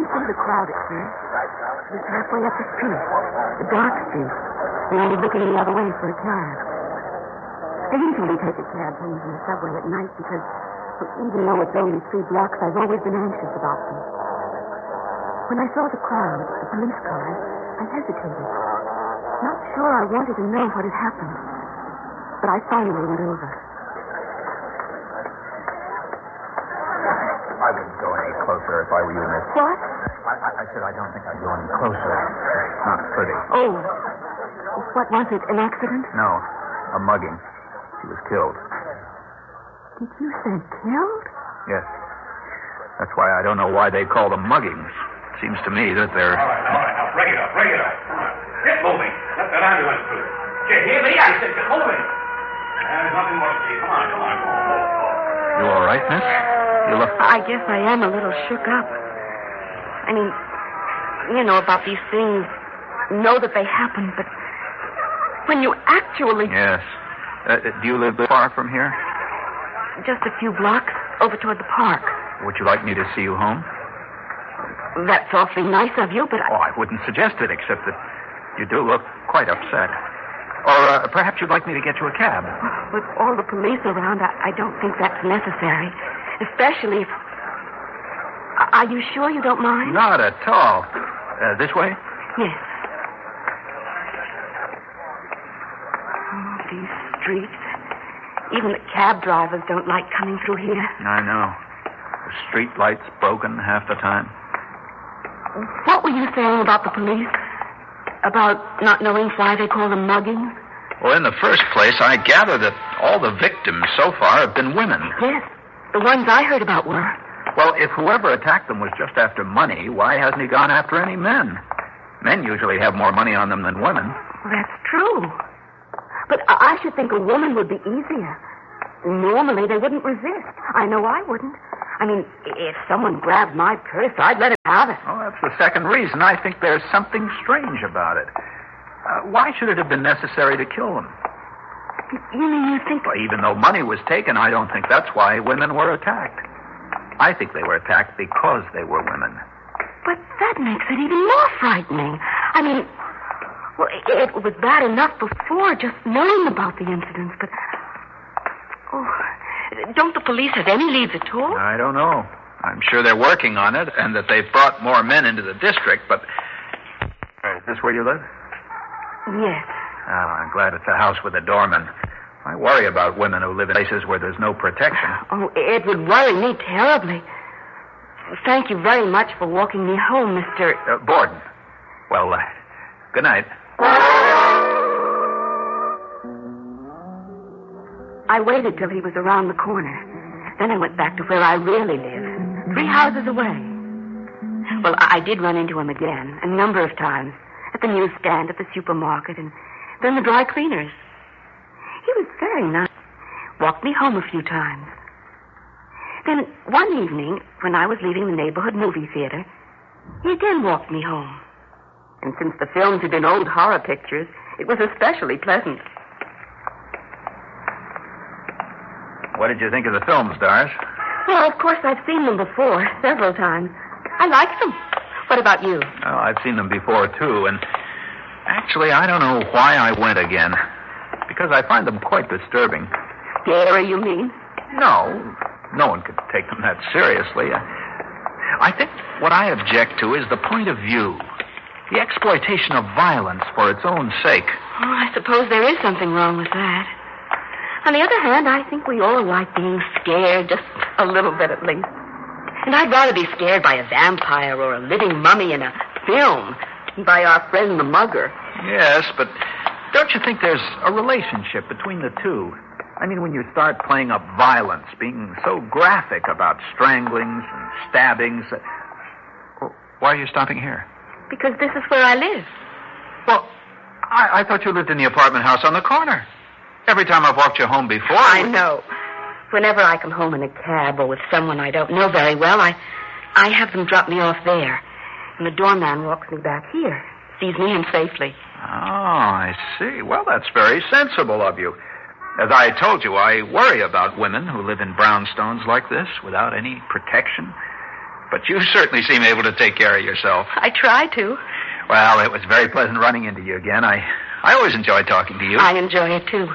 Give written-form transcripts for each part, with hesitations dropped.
didn't see the crowd at first. It was halfway up the street, the dark street, and I was looking the other way for a cab. I usually take a cab home from the subway at night because, even though it's only 3 blocks, I've always been anxious about them. When I saw the crowd, the police cars, I hesitated. Not sure I wanted to know what had happened. But I finally went over. I wouldn't go any closer if I were you, miss. What? I said I don't think I'd go any closer. It's not pretty. Oh. What was it, an accident? No, a mugging. She was killed. Did you say killed? Yes. That's why I don't know why they call them muggings. Seems to me that they're... All right, now, break it up. Come on. Get moving. Let that ambulance through. Did you hear me? I said get moving. There's nothing more to see. Come on. You all right, miss? You look... I guess I am a little shook up. I mean, you know about these things, know that they happen, but when you actually... Yes. Do you live far from here? Just a few blocks over toward the park. Would you like me to see you home? That's awfully nice of you, but I wouldn't suggest it, except that you do look quite upset. Or perhaps you'd like me to get you a cab. With all the police around, I don't think that's necessary. Especially if... Are you sure you don't mind? Not at all. This way? Yes. Oh, these streets. Even the cab drivers don't like coming through here. I know. The street lights broken half the time. What were you saying about the police? About not knowing why they call them muggings? Well, in the first place, I gather that all the victims so far have been women. Yes. The ones I heard about were. Well, if whoever attacked them was just after money, why hasn't he gone after any men? Men usually have more money on them than women. Well, that's true. But I should think a woman would be easier. Normally, they wouldn't resist. I know I wouldn't. I mean, if someone grabbed my purse, I'd let him have it. Oh, that's the second reason. I think there's something strange about it. Why should it have been necessary to kill them? You mean you think... Well, even though money was taken, I don't think that's why women were attacked. I think they were attacked because they were women. But that makes it even more frightening. I mean, well, it was bad enough before just knowing about the incidents, but... Oh, don't the police have any leads at all? I don't know. I'm sure they're working on it, and that they've brought more men into the district, but... Is this where you live? Yes. Oh, I'm glad it's a house with a doorman. I worry about women who live in places where there's no protection. Oh, it would worry me terribly. Thank you very much for walking me home, Mr... Borden. Well, good night. I waited till he was around the corner. Then I went back to where I really live, 3 houses away. Well, I did run into him again, a number of times, at the newsstand, at the supermarket, and then the dry cleaners. He was very nice. Walked me home a few times. Then one evening, when I was leaving the neighborhood movie theater, he again walked me home. And since the films had been old horror pictures, it was especially pleasant. What did you think of the films, Doris? Well, of course, I've seen them before, several times. I liked them. What about you? Oh, I've seen them before, too, and actually, I don't know why I went again. Because I find them quite disturbing. Scary, you mean? No one could take them that seriously. I think what I object to is the point of view. The exploitation of violence for its own sake. Oh, I suppose there is something wrong with that. On the other hand, I think we all like being scared, just a little bit at least. And I'd rather be scared by a vampire or a living mummy in a film than by our friend the mugger. Yes, but don't you think there's a relationship between the two? I mean, when you start playing up violence, being so graphic about stranglings and stabbings... Why are you stopping here? Because this is where I live. Well, I thought you lived in the apartment house on the corner. Every time I've walked you home before... I know. Whenever I come home in a cab or with someone I don't know very well, I have them drop me off there. And the doorman walks me back here, sees me in safely. Oh, I see. Well, that's very sensible of you. As I told you, I worry about women who live in brownstones like this without any protection. But you certainly seem able to take care of yourself. I try to. Well, it was very pleasant running into you again. I always enjoy talking to you. I enjoy it, too.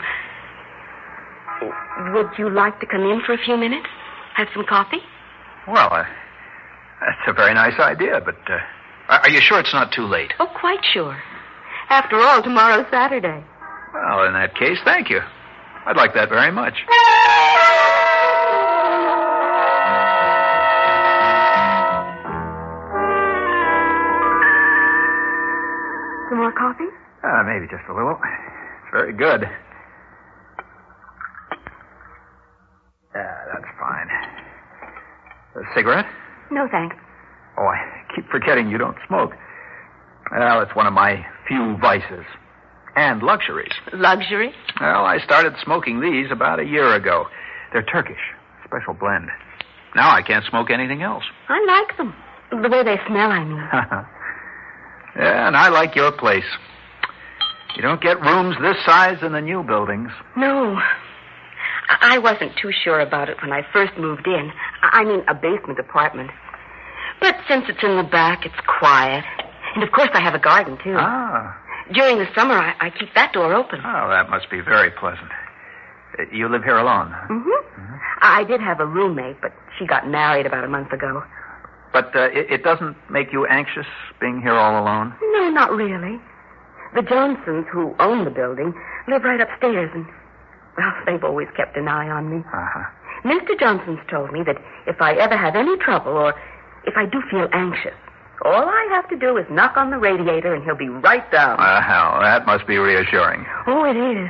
Would you like to come in for a few minutes? Have some coffee? Well, that's a very nice idea, but are you sure it's not too late? Oh, quite sure. After all, tomorrow's Saturday. Well, in that case, thank you. I'd like that very much. Some more coffee? Maybe just a little. It's very good. That's fine. A cigarette? No, thanks. Oh, I keep forgetting you don't smoke. Well, it's one of my few vices. And luxuries. Luxury? Well, I started smoking these about a year ago. They're Turkish. Special blend. Now I can't smoke anything else. I like them. The way they smell, I mean. Yeah, and I like your place. You don't get rooms this size in the new buildings. No. I wasn't too sure about it when I first moved in. I mean, a basement apartment. But since it's in the back, it's quiet. And, of course, I have a garden, too. Ah. During the summer, I keep that door open. Oh, that must be very pleasant. You live here alone? Mm-hmm. I did have a roommate, but she got married about a month ago. But it doesn't make you anxious being here all alone? No, not really. The Johnsons, who own the building, live right upstairs, and, well, they've always kept an eye on me. Uh-huh. Mr. Johnson's told me that if I ever have any trouble or if I do feel anxious, all I have to do is knock on the radiator and he'll be right down. Well, that must be reassuring. Oh, it is.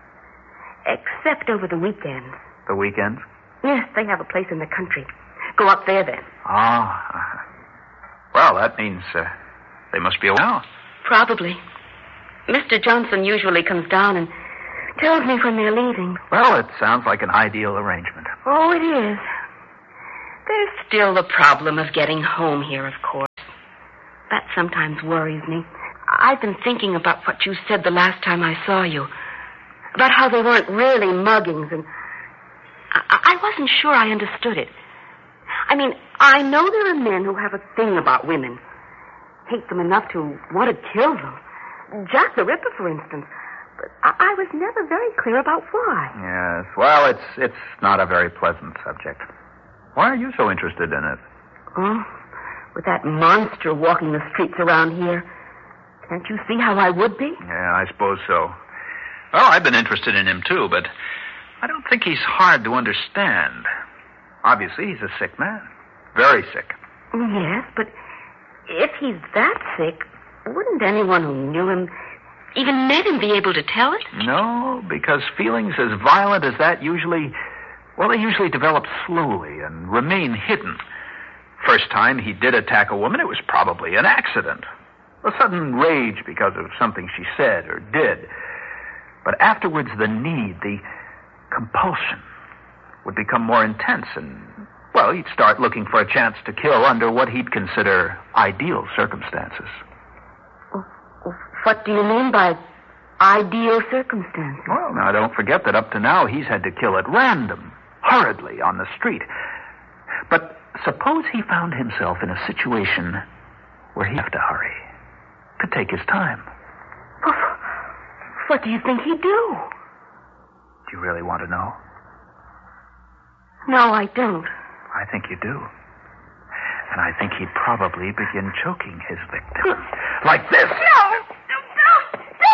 Except over the weekends. The weekends? Yes, they have a place in the country. Go up there then. Ah. Well, that means they must be away now. Probably. Mr. Johnson usually comes down and tells me when they're leaving. Well, it sounds like an ideal arrangement. Oh, it is. There's still the problem of getting home here, of course. That sometimes worries me. I've been thinking about what you said the last time I saw you. About how they weren't really muggings, and I wasn't sure I understood it. I mean, I know there are men who have a thing about women. Hate them enough to want to kill them. Jack the Ripper, for instance. But I was never very clear about why. Yes, well, it's not a very pleasant subject. Why are you so interested in it? Oh, with that monster walking the streets around here. Can't you see how I would be? Yeah, I suppose so. Well, I've been interested in him, too, but I don't think he's hard to understand. Obviously, he's a sick man. Very sick. Yes, but if he's that sick, wouldn't anyone who knew him, even met him, be able to tell it? No, because feelings as violent as that usually develop slowly and remain hidden. First time he did attack a woman, it was probably an accident. A sudden rage because of something she said or did. But afterwards, the need, the compulsion, would become more intense and, well, he'd start looking for a chance to kill under what he'd consider ideal circumstances. What do you mean by ideal circumstances? Well, now, don't forget that up to now he's had to kill at random, hurriedly, on the street. But suppose he found himself in a situation where he'd have to hurry. Could take his time. What do you think he'd do? Do you really want to know? No, I don't. I think you do. And I think he'd probably begin choking his victim. Like this. No!